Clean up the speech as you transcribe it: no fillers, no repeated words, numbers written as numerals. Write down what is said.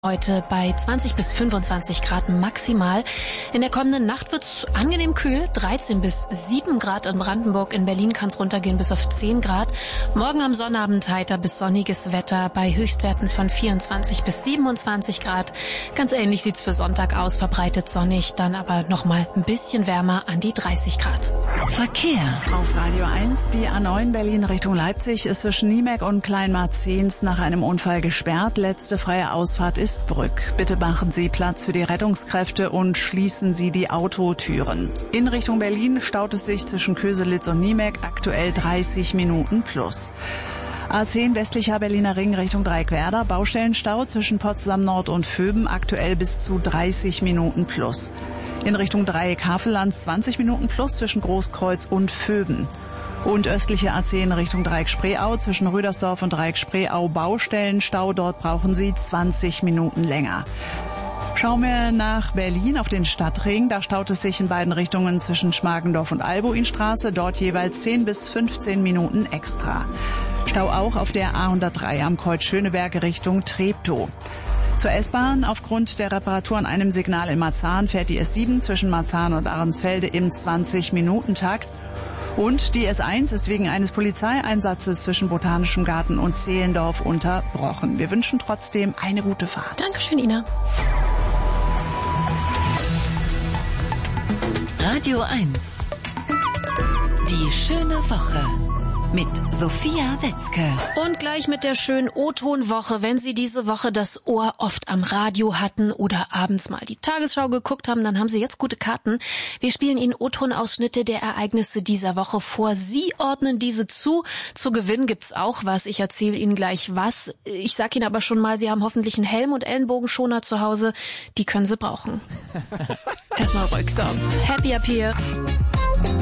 Heute bei 20 bis 25 Grad maximal. In der kommenden Nacht wird's angenehm kühl, 13 bis 7 Grad in Brandenburg. In Berlin kann's runtergehen bis auf 10 Grad. Morgen am Sonnabend heiter bis sonniges Wetter bei Höchstwerten von 24 bis 27 Grad. Ganz ähnlich sieht's für Sonntag aus, verbreitet sonnig, dann aber nochmal ein bisschen wärmer an die 30 Grad. Verkehr. Auf Radio 1, die A9 Berlin Richtung Leipzig ist zwischen Niemek und Kleinmarzens nach einem Unfall gesperrt. Letzte freie Ausfahrt ist Brück. Bitte machen Sie Platz für die Rettungskräfte und schließen Sie die Autotüren. In Richtung Berlin staut es sich zwischen Köselitz und Niemek, aktuell 30 Minuten plus. A10 westlicher Berliner Ring Richtung Dreieckwerder, Baustellenstau zwischen Potsdam Nord und Vöben, aktuell bis zu 30 Minuten plus. In Richtung Dreieck Havelland 20 Minuten plus zwischen Großkreuz und Vöben. Und östliche A10 Richtung Dreieck Spreeau zwischen Rüdersdorf und Dreieck Spreeau Baustellenstau. Dort brauchen Sie 20 Minuten länger. Schauen wir nach Berlin auf den Stadtring. Da staut es sich in beiden Richtungen zwischen Schmargendorf und Albuinstraße. Dort jeweils 10 bis 15 Minuten extra. Stau auch auf der A103 am Kreuz Schöneberg Richtung Treptow. Zur S-Bahn. Aufgrund der Reparatur an einem Signal in Marzahn fährt die S7 zwischen Marzahn und Ahrensfelde im 20-Minuten-Takt. Und die S1 ist wegen eines Polizeieinsatzes zwischen Botanischem Garten und Zehlendorf unterbrochen. Wir wünschen trotzdem eine gute Fahrt. Dankeschön, Ina. Radio 1. Die schöne Woche. Mit Sophia Wetzke. Und gleich mit der schönen O-Ton-Woche. Wenn Sie diese Woche das Ohr oft am Radio hatten oder abends mal die Tagesschau geguckt haben, dann haben Sie jetzt gute Karten. Wir spielen Ihnen O-Ton-Ausschnitte der Ereignisse dieser Woche vor. Sie ordnen diese zu. Zu gewinnen gibt's auch was. Ich erzähle Ihnen gleich was. Ich sag Ihnen aber schon mal, Sie haben hoffentlich einen Helm und Ellenbogenschoner zu Hause. Die können Sie brauchen. Erstmal ruhig. So, Happy Up Here.